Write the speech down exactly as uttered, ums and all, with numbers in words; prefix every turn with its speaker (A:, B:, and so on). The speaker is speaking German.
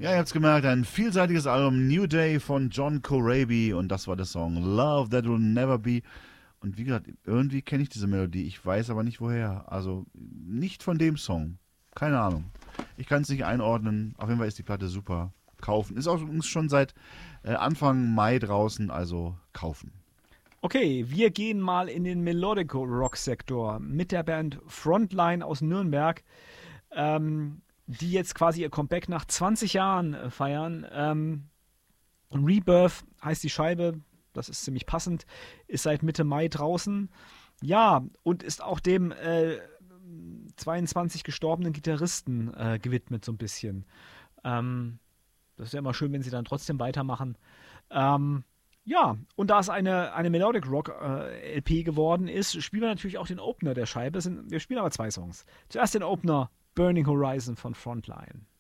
A: Ja, ihr habt's gemerkt, ein vielseitiges Album, New Day von John Corabi, und das war der Song Love That Will Never Be. Und wie gesagt, irgendwie kenne ich diese Melodie, ich weiß aber nicht woher. Also nicht von dem Song. Keine Ahnung. Ich kann es nicht einordnen. Auf jeden Fall ist die Platte super. Kaufen. Ist auch übrigens schon seit äh, Anfang Mai draußen, also kaufen.
B: Okay, wir gehen mal in den Melodic-Rock-Sektor mit der Band Frontline aus Nürnberg, ähm, die jetzt quasi ihr Comeback nach zwanzig Jahren äh, feiern. Ähm, Rebirth heißt die Scheibe, das ist ziemlich passend, ist seit Mitte Mai draußen. Ja, und ist auch dem äh, zweiundzwanzig gestorbenen Gitarristen äh, gewidmet so ein bisschen. Ähm, das ist ja immer schön, wenn sie dann trotzdem weitermachen. Ähm, Ja, und da es eine, eine Melodic Rock äh, L P geworden ist, spielen wir natürlich auch den Opener der Scheibe. Sind, wir spielen aber zwei Songs. Zuerst den Opener Burning Horizon von Frontline.